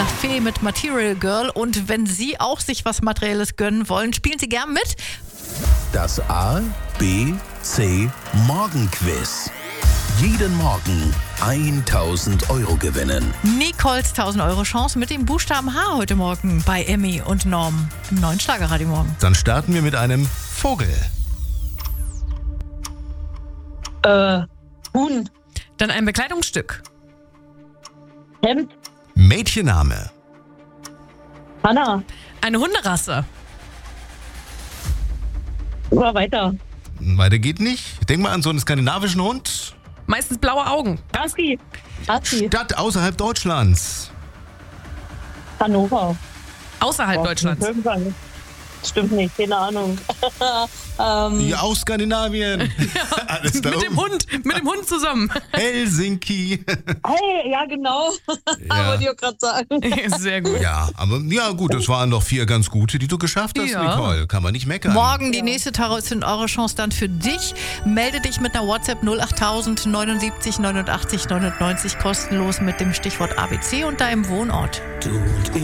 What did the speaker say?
Lafay mit Material Girl. Und wenn Sie auch sich was Materielles gönnen wollen, spielen Sie gern mit. Das A, B, C Morgenquiz. Jeden Morgen 1000 Euro gewinnen. Nicoles 1000 Euro Chance mit dem Buchstaben H heute Morgen bei Emmy und Norm im neuen Schlagerradio morgen. Dann starten wir mit einem Vogel. Huhn. Dann ein Bekleidungsstück. Hemd. Mädchenname. Hanna. Eine Hunderasse. Oder weiter. Weiter geht nicht. Denk mal an so einen skandinavischen Hund. Meistens blaue Augen. Husky. Stadt außerhalb Deutschlands. Hannover. Außerhalb Deutschlands. Irgendwann. Stimmt nicht, keine Ahnung. Ja, aus Skandinavien. Alles da Mit dem Hund zusammen. Helsinki. Hey, ja genau. Wollte ich auch gerade sagen. Sehr gut. Ja, aber ja gut, das waren doch 4 ganz gute, die du geschafft hast, Ja. Nicole. Kann man nicht meckern. Morgen die nächste 1000 Euro Chance dann für dich. Melde dich mit einer WhatsApp 08000 79 89 99 kostenlos mit dem Stichwort ABC und deinem Wohnort. Du und ich.